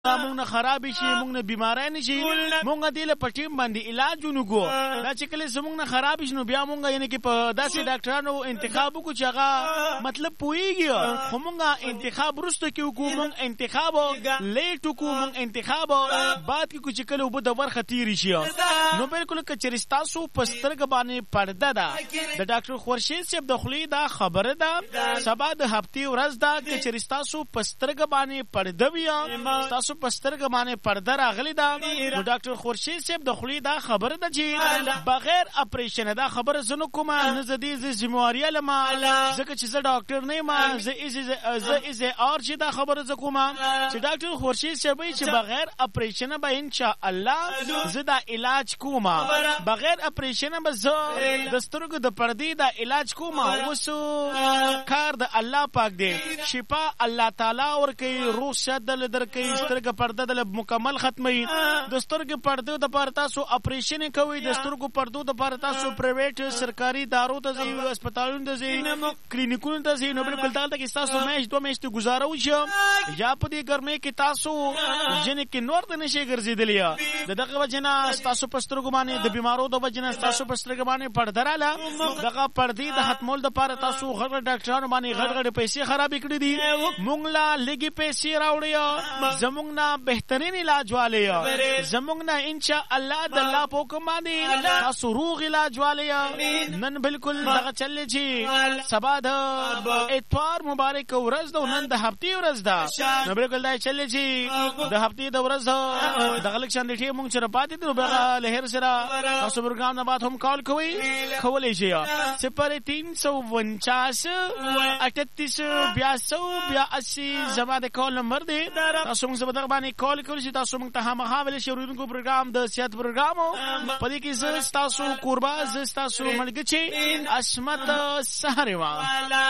مونږ نه خراب شي، مونږ نه بیماری نشي، مونږ دې له پټیم باندې علاج ونکو. دا چې کله زمونږ نه خراب شي نو بیا مونږ یعنی کې په داسې ډاکټرانو انتخاب وکړو چې هغه مطلب پوهیږي، خو مونږ انتخاب وروسته کې وکړو، مونږ انتخاب لیټ وکړو، مونږ انتخاب بعد کې چې کله اوبه د ورخه تېرې شي. نو بالکل که چېرې ستاسو په سترګه باندې پرده ده، د ډاکټر خورشید صاحب د خولې دا خبره ده، سبا د هفتې ورځ ده، که چېرې ستاسو په سترګه باندې پرده وي، ستاسو په سترګه باندې پرده راغلې ده، نو ډاکټر خورشید صاحب د خولې دا خبره ده چې بغیر اپریشن دا خبره زه نه کوم، نه زه دې زه ذمهواري لم، ځکه چې زه ډاکټر نه یم، زه اظهار چې دا خبره زه کوم چې ډاکټر خورشید صاحب وایي چې بغیر اپریشن به انشاءالله زه دا علاج کوم، بغیر اپریشن به زه د سترګو د پردې دا علاج کوم. اوس کار د الله پاک دی، شفا الله تعالی ورکوي، روغ صحت دله درکوي، سترګه پرده دله مکمل ختموي. د سترګې پردو دپاره تاسو اپریشن کوئ، د سترګو پردو دپاره تاسو پرایویټ سرکاري دارو ته ځئ، هسپتالونو ته ځئ، کلینیکونو ته ځئ، نو بالکل دلته کې ستاسو میاشت 2 میاشتې ګزاره وشي، یا په دې ګرمۍ کې تاسو ژمي کې نور ته نشئ ګرځېدلی. د دغه وجې نه ستاسو په سترګو باندې د بیمارو د وجې نه ستاسو په سترګو باندې پرده راله، دغه پردې د ختمولو دپاره تاسو غټ غټ ډاکټرانو باندې غټ غټ پیسې خرابې کړي دي. مونږ له لږې پیسې راوړی، زمونږ نه بهترین علاج والی، زمونږ نه انشاءالله د الله په حکم باندې تاسو روغ علاج والی. نن بالکل دغه چل دی چې سبا د اتوار مبارک ورځ ده، نن د هفتې ورځ ده، نو بالکل دا چل دی چې د هفتې د ورځ دغه لږ شان ډېټې مونږ سره پاتې دي، نو بیا له هر سره تاسو پروګرام نه بعد هم کال کولی شئ 0349 38 82 زما د کال نمبر دی. تاسو موږ په دغه باندې کال کولی شئ، تاسو موږ ته خامخا ویلی شئ اورېدونکو پروګرام د صحت پروګرام په دې کې زه ستاسو کوربه، زه ستاسو ملګری عصمت سهر یم.